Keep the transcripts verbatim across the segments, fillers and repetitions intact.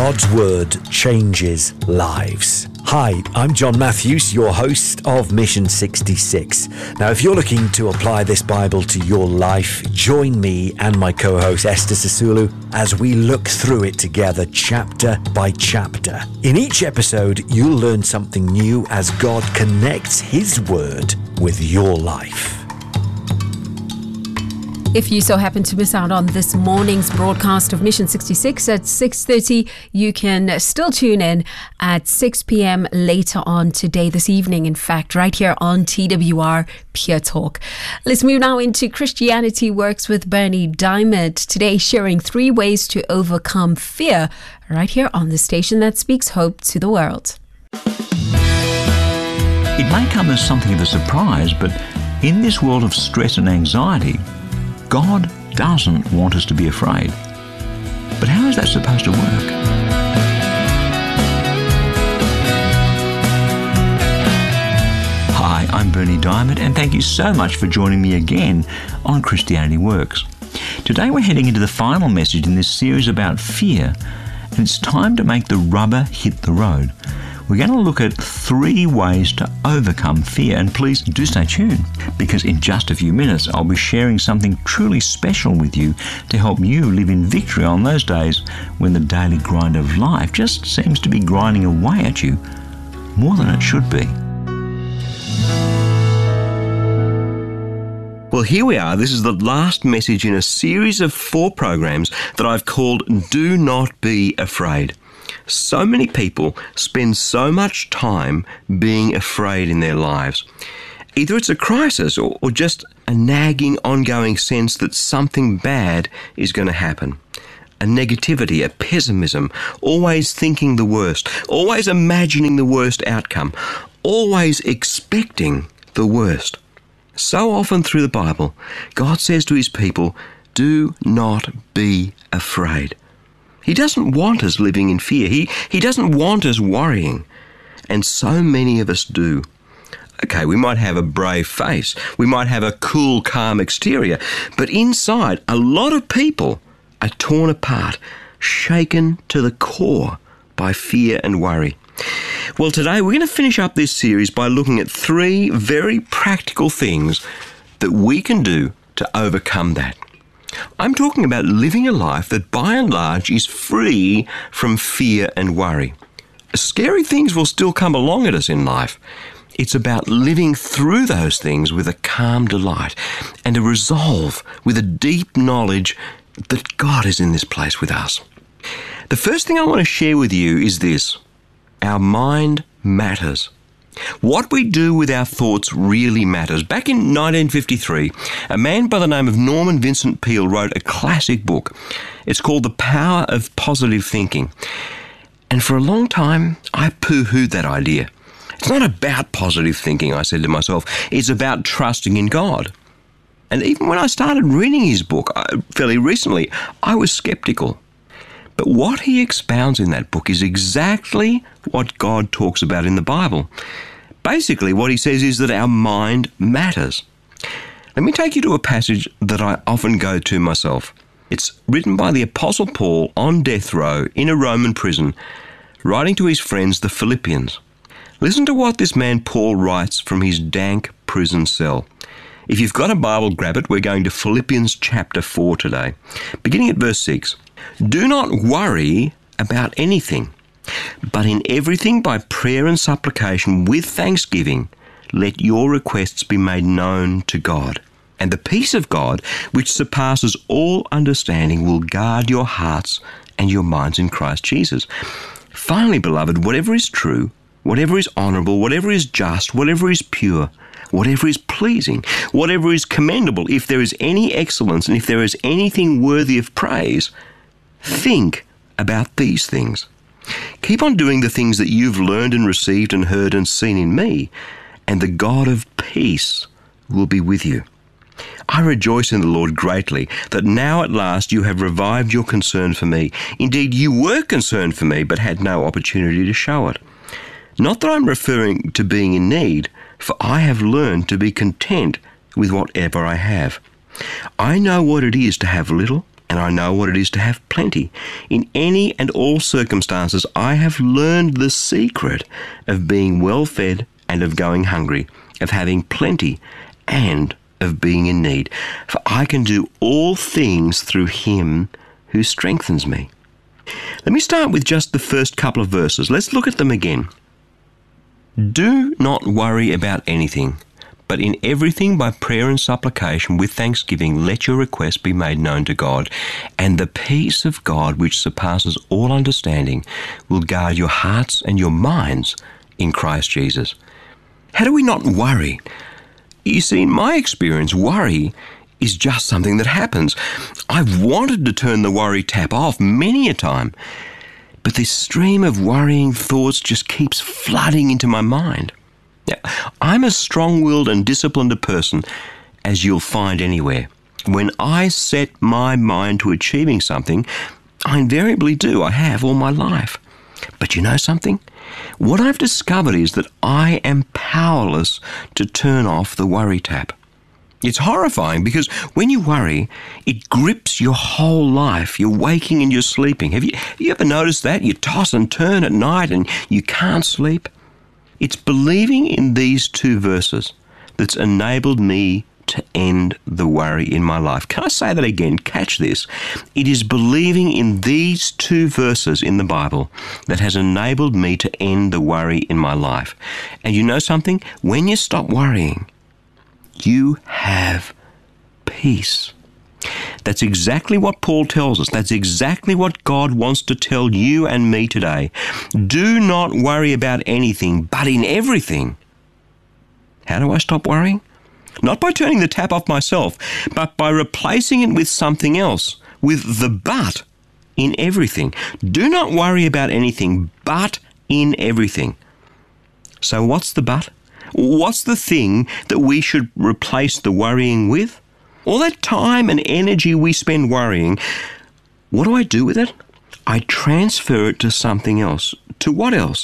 God's Word changes lives. Hi, I'm John Matthews, your host of Mission sixty-six. Now, if you're looking to apply this Bible to your life, join me and my co-host Esther Sisulu as we look through it together chapter by chapter. In each episode, you'll learn something new as God connects His Word with your life. If you so happen to miss out on this morning's broadcast of Mission sixty-six at six thirty, you can still tune in at six p.m. later on today, this evening, in fact, right here on T W R Pure Talk. Let's move now into Christianity Works with Berni Dymet. Today, sharing three ways to overcome fear, right here on the station that speaks hope to the world. It may come as something of a surprise, but in this world of stress and anxiety, God doesn't want us to be afraid. But how is that supposed to work? Hi, I'm Berni Dymet, and thank you so much for joining me again on Christianity Works. Today we're heading into the final message in this series about fear, and it's time to make the rubber hit the road. We're going to look at three ways to overcome fear, and please do stay tuned, because in just a few minutes I'll be sharing something truly special with you to help you live in victory on those days when the daily grind of life just seems to be grinding away at you more than it should be. Well, here we are. This is the last message in a series of four programs that I've called Do Not Be Afraid. So many people spend so much time being afraid in their lives. Either it's a crisis or, or just a nagging, ongoing sense that something bad is going to happen. A negativity, a pessimism, always thinking the worst, always imagining the worst outcome, always expecting the worst. So often through the Bible, God says to His people, do not be afraid. He doesn't want us living in fear. He, he doesn't want us worrying. And so many of us do. Okay, we might have a brave face. We might have a cool, calm exterior. But inside, a lot of people are torn apart, shaken to the core by fear and worry. Well, today we're going to finish up this series by looking at three very practical things that we can do to overcome that. I'm talking about living a life that by and large is free from fear and worry. Scary things will still come along at us in life. It's about living through those things with a calm delight and a resolve with a deep knowledge that God is in this place with us. The first thing I want to share with you is this: our mind matters. What we do with our thoughts really matters. Back in nineteen fifty-three, a man by the name of Norman Vincent Peale wrote a classic book. It's called The Power of Positive Thinking. And for a long time, I poo-hooed that idea. It's not about positive thinking, I said to myself. It's about trusting in God. And even when I started reading his book fairly recently, I was skeptical. But what he expounds in that book is exactly what God talks about in the Bible. Basically, what he says is that our mind matters. Let me take you to a passage that I often go to myself. It's written by the Apostle Paul on death row in a Roman prison, writing to his friends, the Philippians. Listen to what this man Paul writes from his dank prison cell. If you've got a Bible, grab it. We're going to Philippians chapter four today, beginning at verse six. Do not worry about anything, but in everything by prayer and supplication with thanksgiving, let your requests be made known to God. And the peace of God, which surpasses all understanding, will guard your hearts and your minds in Christ Jesus. Finally, beloved, whatever is true, whatever is honourable, whatever is just, whatever is pure, whatever is pleasing, whatever is commendable, if there is any excellence and if there is anything worthy of praise, think about these things. Keep on doing the things that you've learned and received and heard and seen in me, and the God of peace will be with you. I rejoice in the Lord greatly that now at last you have revived your concern for me. Indeed, you were concerned for me, but had no opportunity to show it. Not that I'm referring to being in need, for I have learned to be content with whatever I have. I know what it is to have little, and I know what it is to have plenty. In any and all circumstances, I have learned the secret of being well-fed and of going hungry, of having plenty and of being in need. For I can do all things through him who strengthens me. Let me start with just the first couple of verses. Let's look at them again. Do not worry about anything, but in everything by prayer and supplication with thanksgiving let your requests be made known to God, and the peace of God which surpasses all understanding will guard your hearts and your minds in Christ Jesus. How do we not worry? You see, in my experience, worry is just something that happens. I've wanted to turn the worry tap off many a time, but this stream of worrying thoughts just keeps flooding into my mind. Now, I'm as strong-willed and disciplined a person as you'll find anywhere. When I set my mind to achieving something, I invariably do. I have all my life. But you know something? What I've discovered is that I am powerless to turn off the worry tap. It's horrifying because when you worry, it grips your whole life. You're waking and you're sleeping. Have you, have you ever noticed that? You toss and turn at night and you can't sleep. It's believing in these two verses that's enabled me to end the worry in my life. Can I say that again? Catch this. It is believing in these two verses in the Bible that has enabled me to end the worry in my life. And you know something? When you stop worrying, you have peace. That's exactly what Paul tells us. That's exactly what God wants to tell you and me today. Do not worry about anything, but in everything. How do I stop worrying? Not by turning the tap off myself, but by replacing it with something else, with the but in everything. Do not worry about anything, but in everything. So what's the but? What's the thing that we should replace the worrying with? All that time and energy we spend worrying, what do I do with it? I transfer it to something else. To what else?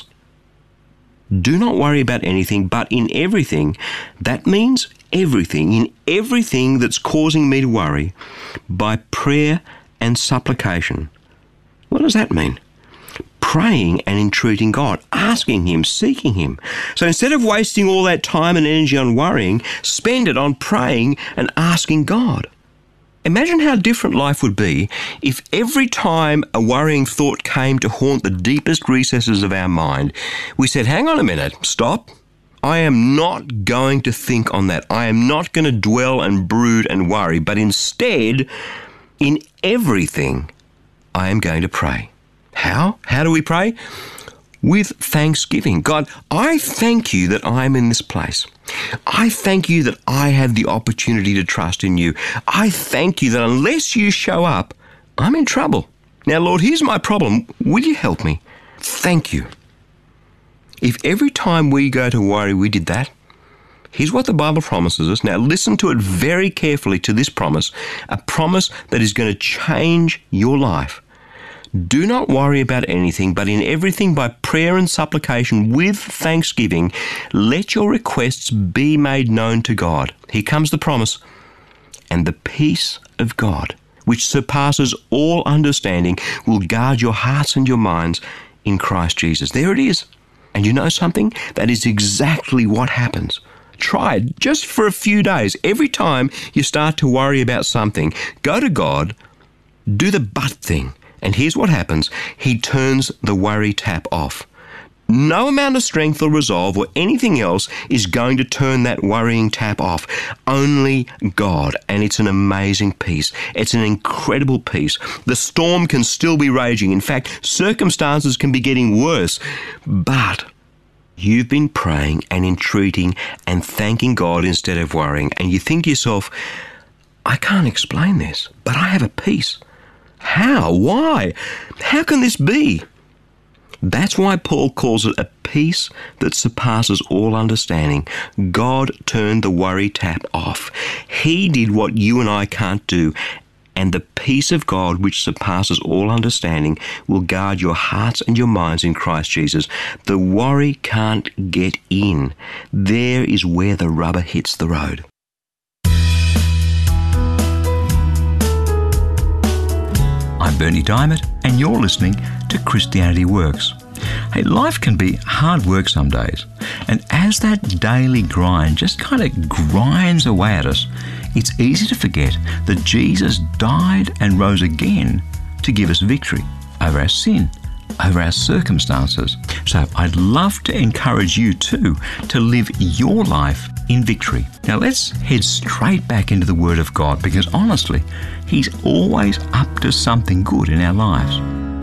Do not worry about anything, but in everything. That means everything, in everything that's causing me to worry, by prayer and supplication. What does that mean? Praying and entreating God, asking him, seeking him. So instead of wasting all that time and energy on worrying, spend it on praying and asking God. Imagine how different life would be if every time a worrying thought came to haunt the deepest recesses of our mind, we said, hang on a minute, stop. I am not going to think on that. I am not going to dwell and brood and worry, but instead, in everything, I am going to pray. How? How do we pray? With thanksgiving. God, I thank you that I'm in this place. I thank you that I have the opportunity to trust in you. I thank you that unless you show up, I'm in trouble. Now, Lord, here's my problem. Will you help me? Thank you. If every time we go to worry we did that, here's what the Bible promises us. Now, listen to it very carefully, to this promise, a promise that is going to change your life. Do not worry about anything, but in everything by prayer and supplication with thanksgiving, let your requests be made known to God. Here comes the promise. And the peace of God, which surpasses all understanding, will guard your hearts and your minds in Christ Jesus. There it is. And you know something? That is exactly what happens. Try it just for a few days. Every time you start to worry about something, go to God, do the but thing. And here's what happens. He turns the worry tap off. No amount of strength or resolve or anything else is going to turn that worrying tap off. Only God. And it's an amazing peace. It's an incredible peace. The storm can still be raging. In fact, circumstances can be getting worse. But you've been praying and entreating and thanking God instead of worrying. And you think to yourself, I can't explain this, but I have a peace. How? Why? How can this be? That's why Paul calls it a peace that surpasses all understanding. God turned the worry tap off. He did what you and I can't do. And the peace of God, which surpasses all understanding, will guard your hearts and your minds in Christ Jesus. The worry can't get in. There is where the rubber hits the road. I'm Bernie Diamond, and you're listening to Christianity Works. Hey, life can be hard work some days, and as that daily grind just kind of grinds away at us, it's easy to forget that Jesus died and rose again to give us victory over our sin, over our circumstances. So I'd love to encourage you too to live your life in victory. Now let's head straight back into the Word of God, because honestly, He's always up to something good in our lives.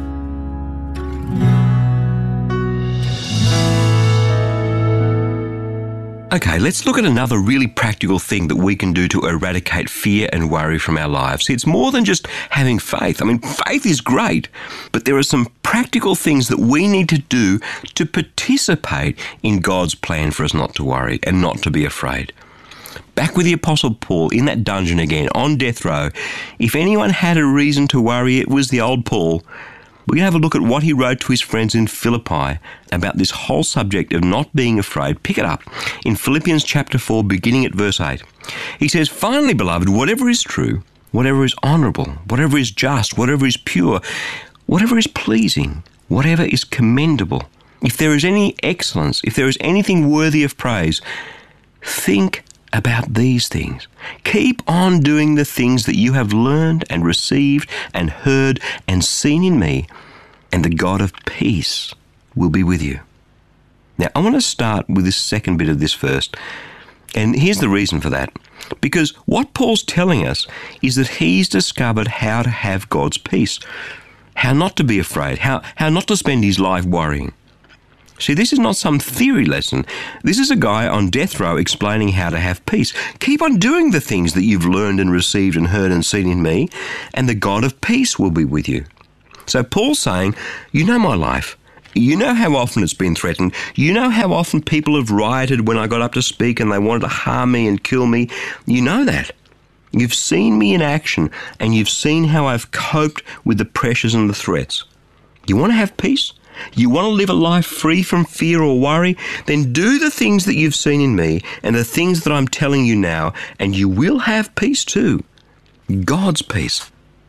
Okay, let's look at another really practical thing that we can do to eradicate fear and worry from our lives. It's more than just having faith. I mean, faith is great, but there are some practical things that we need to do to participate in God's plan for us not to worry and not to be afraid. Back with the Apostle Paul in that dungeon again, on death row, if anyone had a reason to worry, it was the old Paul. We're going to have a look at what he wrote to his friends in Philippi about this whole subject of not being afraid. Pick it up in Philippians chapter four, beginning at verse eight. He says, "Finally, beloved, whatever is true, whatever is honourable, whatever is just, whatever is pure, whatever is pleasing, whatever is commendable, if there is any excellence, if there is anything worthy of praise, think about these things. Keep on doing the things that you have learned and received and heard and seen in me, and the God of peace will be with you." Now, I want to start with this second bit of this verse, and here's the reason for that. Because what Paul's telling us is that he's discovered how to have God's peace, how not to be afraid, how, how not to spend his life worrying. See, this is not some theory lesson. This is a guy on death row explaining how to have peace. Keep on doing the things that you've learned and received and heard and seen in me, and the God of peace will be with you. So Paul's saying, you know my life. You know how often it's been threatened. You know how often people have rioted when I got up to speak and they wanted to harm me and kill me. You know that. You've seen me in action, and you've seen how I've coped with the pressures and the threats. You want to have peace? You want to live a life free from fear or worry? Then do the things that you've seen in me and the things that I'm telling you now, and you will have peace too. God's peace.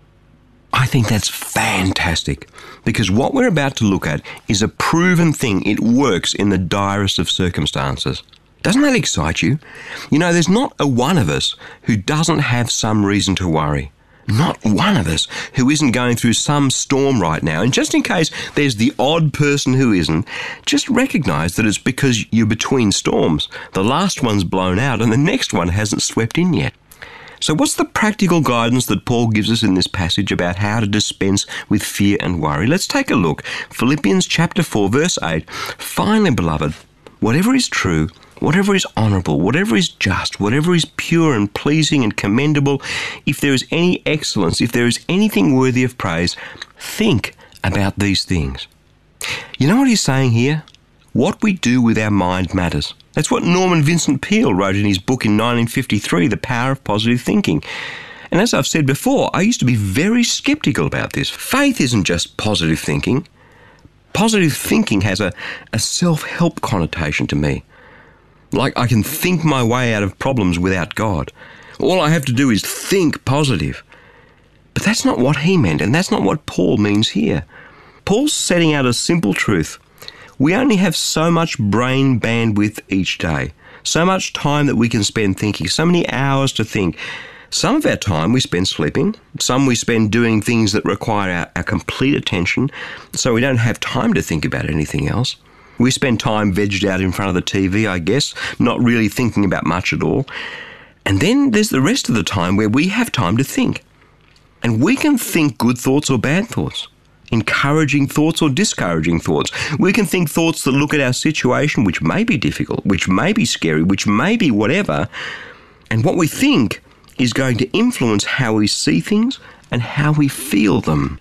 I think that's fantastic, because what we're about to look at is a proven thing. It works in the direst of circumstances. Doesn't that excite you? You know, there's not a one of us who doesn't have some reason to worry. Not one of us who isn't going through some storm right now. And just in case there's the odd person who isn't, just recognise that it's because you're between storms. The last one's blown out and the next one hasn't swept in yet. So what's the practical guidance that Paul gives us in this passage about how to dispense with fear and worry? Let's take a look. Philippians chapter four, verse eight. "Finally, beloved, whatever is true, whatever is honourable, whatever is just, whatever is pure and pleasing and commendable, if there is any excellence, if there is anything worthy of praise, think about these things." You know what he's saying here? What we do with our mind matters. That's what Norman Vincent Peale wrote in his book in nineteen fifty-three, The Power of Positive Thinking. And as I've said before, I used to be very sceptical about this. Faith isn't just positive thinking. Positive thinking has a, a self-help connotation to me. Like I can think my way out of problems without God. All I have to do is think positive. But that's not what he meant, and that's not what Paul means here. Paul's setting out a simple truth. We only have so much brain bandwidth each day, so much time that we can spend thinking, so many hours to think. Some of our time we spend sleeping, some we spend doing things that require our, our complete attention, so we don't have time to think about anything else. We spend time vegged out in front of the T V, I guess, not really thinking about much at all. And then there's the rest of the time where we have time to think. And we can think good thoughts or bad thoughts, encouraging thoughts or discouraging thoughts. We can think thoughts that look at our situation, which may be difficult, which may be scary, which may be whatever. And what we think is going to influence how we see things and how we feel them.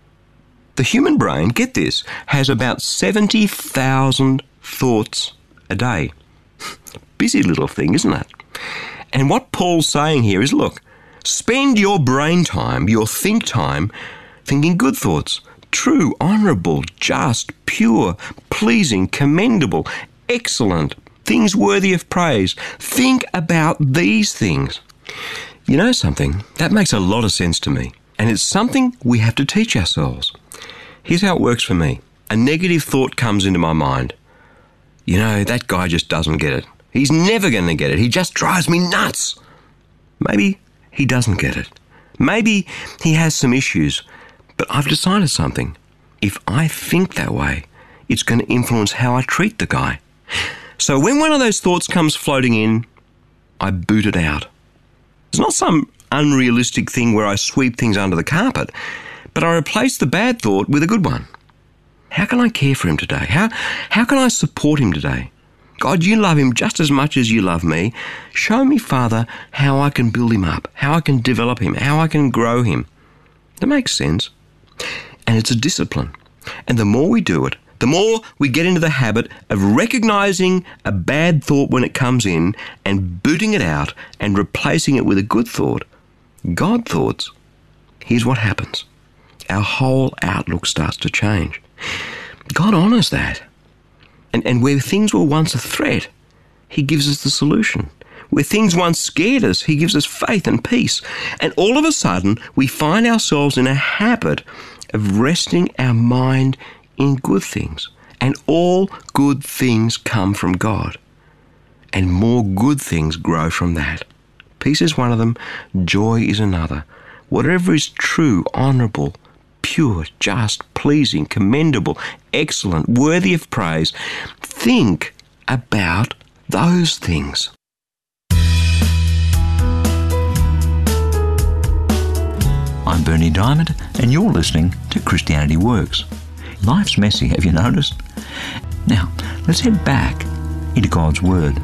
The human brain, get this, has about seventy thousand thoughts a day. Busy little thing, isn't it? And what Paul's saying here is, look, spend your brain time, your think time, thinking good thoughts, true, honourable, just, pure, pleasing, commendable, excellent, things worthy of praise. Think about these things. You know something? That makes a lot of sense to me. And it's something we have to teach ourselves. Here's how it works for me. A negative thought comes into my mind. You know, that guy just doesn't get it. He's never going to get it. He just drives me nuts. Maybe he doesn't get it. Maybe he has some issues. But I've decided something. If I think that way, it's going to influence how I treat the guy. So when one of those thoughts comes floating in, I boot it out. It's not some unrealistic thing where I sweep things under the carpet, but I replace the bad thought with a good one. How can I care for him today? How, how can I support him today? God, you love him just as much as you love me. Show me, Father, how I can build him up, how I can develop him, how I can grow him. That makes sense. And it's a discipline. And the more we do it, the more we get into the habit of recognizing a bad thought when it comes in and booting it out and replacing it with a good thought, God thoughts, here's what happens. Our whole outlook starts to change. God honours that. And, and where things were once a threat, he gives us the solution. Where things once scared us, he gives us faith and peace. And all of a sudden, we find ourselves in a habit of resting our mind in good things. And all good things come from God. And more good things grow from that. Peace is one of them. Joy is another. Whatever is true, honourable, pure, just, pleasing, commendable, excellent, worthy of praise, think about those things. I'm Bernie Diamond, and you're listening to Christianity Works. Life's messy, have you noticed? Now, let's head back into God's Word.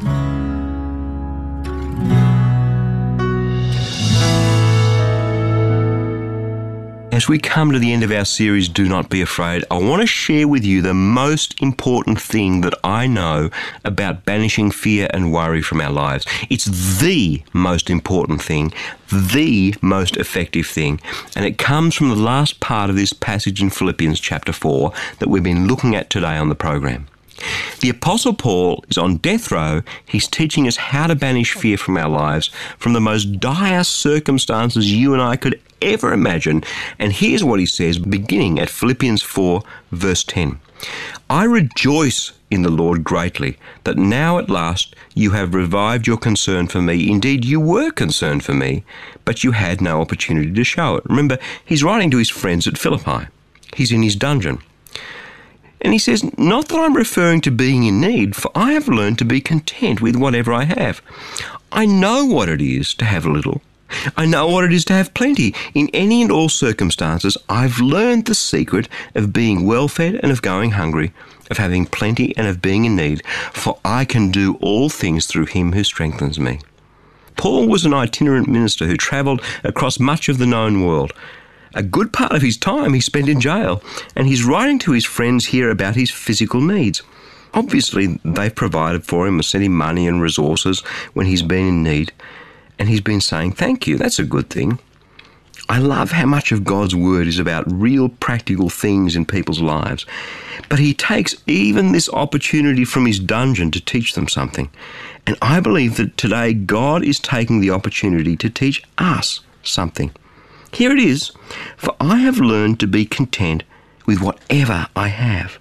As we come to the end of our series, Do Not Be Afraid, I want to share with you the most important thing that I know about banishing fear and worry from our lives. It's the most important thing, the most effective thing, and it comes from the last part of this passage in Philippians chapter four that we've been looking at today on the program. The Apostle Paul is on death row. He's teaching us how to banish fear from our lives, from the most dire circumstances you and I could ever imagine. And here's what he says, beginning at Philippians four, verse ten. I rejoice in the Lord greatly that now at last you have revived your concern for me. Indeed, you were concerned for me, but you had no opportunity to show it. Remember, he's writing to his friends at Philippi. He's in his dungeon. And he says, not that I'm referring to being in need, for I have learned to be content with whatever I have. I know what it is to have little. I know what it is to have plenty. In any and all circumstances, I've learned the secret of being well-fed and of going hungry, of having plenty and of being in need, for I can do all things through him who strengthens me. Paul was an itinerant minister who travelled across much of the known world. A good part of his time he spent in jail, and he's writing to his friends here about his physical needs. Obviously, they've provided for him and sent him money and resources when he's been in need, and he's been saying, thank you, that's a good thing. I love how much of God's Word is about real practical things in people's lives, but he takes even this opportunity from his dungeon to teach them something. And I believe that today God is taking the opportunity to teach us something. Here it is, for I have learned to be content with whatever I have.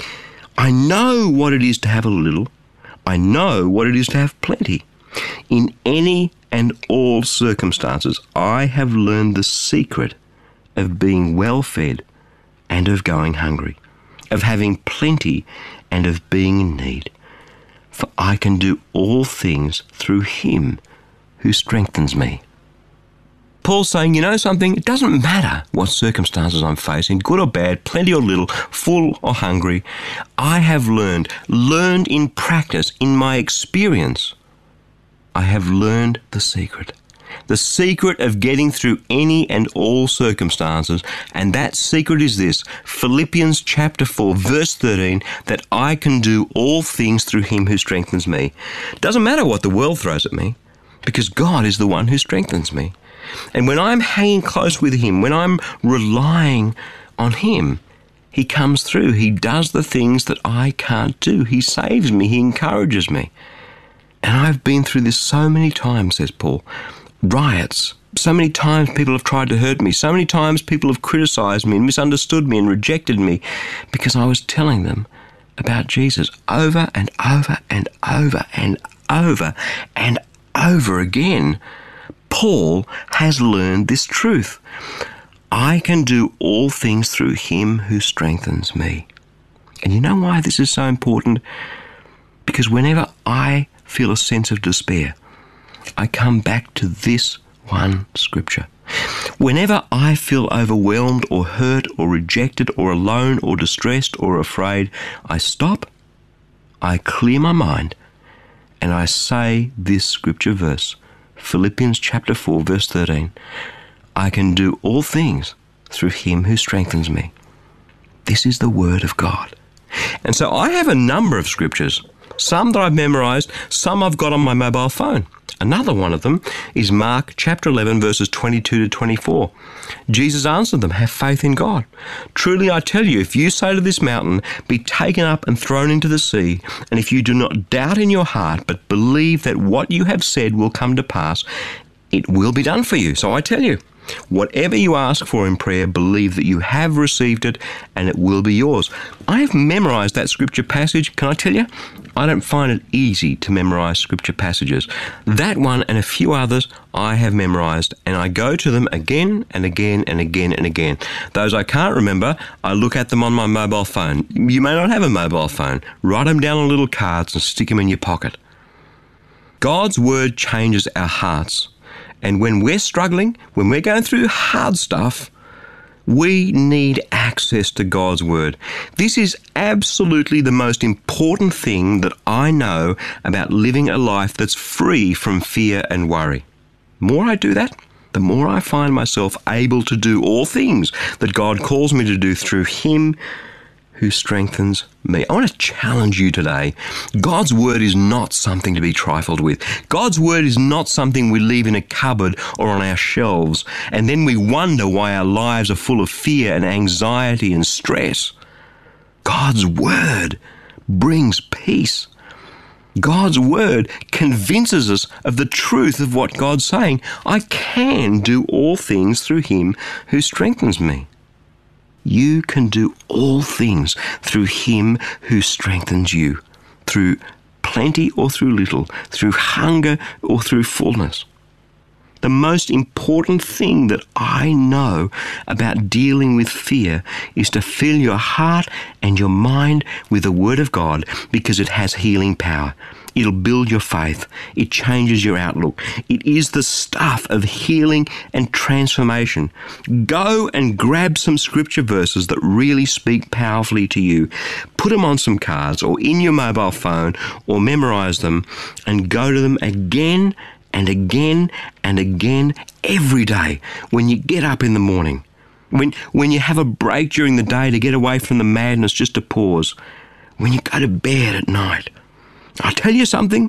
I know what it is to have a little. I know what it is to have plenty. In any and all circumstances, I have learned the secret of being well-fed and of going hungry, of having plenty and of being in need. For I can do all things through him who strengthens me. Paul's saying, you know something? It doesn't matter what circumstances I'm facing, good or bad, plenty or little, full or hungry. I have learned, learned in practice, in my experience, I have learned the secret. The secret of getting through any and all circumstances, and that secret is this, Philippians chapter four, verse thirteen, that I can do all things through him who strengthens me. Doesn't matter what the world throws at me, because God is the one who strengthens me. And when I'm hanging close with him, when I'm relying on him, he comes through. He does the things that I can't do. He saves me. He encourages me. And I've been through this so many times, says Paul. riots. So many times people have tried to hurt me. So many times people have criticised me and misunderstood me and rejected me because I was telling them about Jesus over and over and over and over and over again. Paul has learned this truth. I can do all things through him who strengthens me. And you know why this is so important? Because whenever I feel a sense of despair, I come back to this one scripture. Whenever I feel overwhelmed or hurt or rejected or alone or distressed or afraid, I stop, I clear my mind, and I say this scripture verse, Philippians chapter four, verse thirteen. I can do all things through him who strengthens me. This is the word of God. And so I have a number of scriptures, some that I've memorized, some I've got on my mobile phone. Another one of them is Mark chapter eleven, verses twenty-two to twenty-four. Jesus answered them, have faith in God. Truly I tell you, if you say to this mountain, be taken up and thrown into the sea, and if you do not doubt in your heart, but believe that what you have said will come to pass, it will be done for you. So I tell you, whatever you ask for in prayer, believe that you have received it and it will be yours. I have memorized that scripture passage. Can I tell you? I don't find it easy to memorize scripture passages. That one and a few others I have memorized, and I go to them again and again and again and again. Those I can't remember, I look at them on my mobile phone. You may not have a mobile phone. Write them down on little cards and stick them in your pocket. God's word changes our hearts. And when we're struggling, when we're going through hard stuff, we need access to God's word. This is absolutely the most important thing that I know about living a life that's free from fear and worry. The more I do that, the more I find myself able to do all things that God calls me to do through him who strengthens me. I want to challenge you today. God's word is not something to be trifled with. God's word is not something we leave in a cupboard or on our shelves, and then we wonder why our lives are full of fear and anxiety and stress. God's word brings peace. God's word convinces us of the truth of what God's saying. I can do all things through him who strengthens me. You can do all things through him who strengthens you, through plenty or through little, through hunger or through fullness. The most important thing that I know about dealing with fear is to fill your heart and your mind with the Word of God, because it has healing power. It'll build your faith. It changes your outlook. It is the stuff of healing and transformation. Go and grab some scripture verses that really speak powerfully to you. Put them on some cards or in your mobile phone, or memorize them, and go to them again and again and again every day when you get up in the morning. When, when you have a break during the day to get away from the madness, just to pause. When you go to bed at night. I'll tell you something,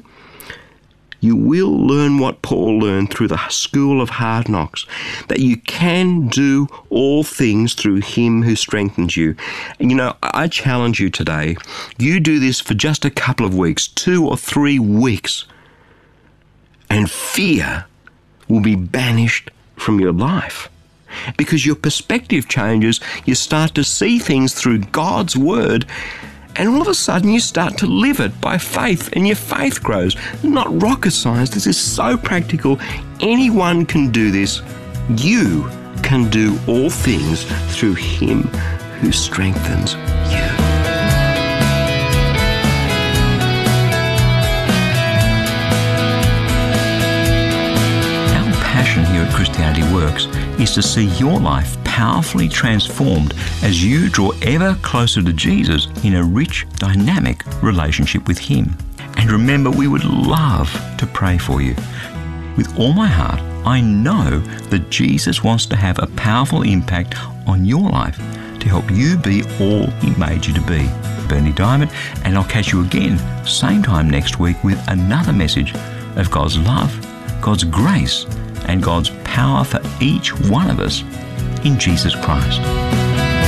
you will learn what Paul learned through the school of hard knocks, that you can do all things through him who strengthens you. And you know, I challenge you today, you do this for just a couple of weeks, two or three weeks, and fear will be banished from your life. Because your perspective changes, you start to see things through God's word, and all of a sudden you start to live it by faith, and your faith grows. Not rocket science, this is so practical. Anyone can do this. You can do all things through him who strengthens you. Here at Christianity Works is to see your life powerfully transformed as you draw ever closer to Jesus in a rich, dynamic relationship with him. And remember, we would love to pray for you. With all my heart, I know that Jesus wants to have a powerful impact on your life to help you be all he made you to be. Bernie Diamond, and I'll catch you again same time next week with another message of God's love, God's grace, and God's power for each one of us in Jesus Christ.